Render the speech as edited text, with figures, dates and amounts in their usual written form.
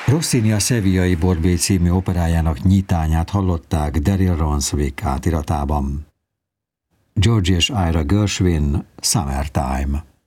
Rossini a Sevillai Borbély című operájának nyitányát hallották Daryl Ronswick átiratában. George és Ira Gershwin, Summertime.